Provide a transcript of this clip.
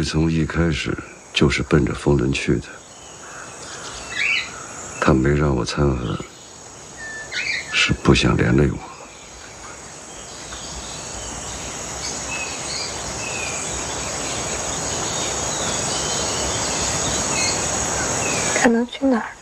玉从一开始就是奔着风轮去的，他没让我参合，是不想连累我。 他能去哪儿？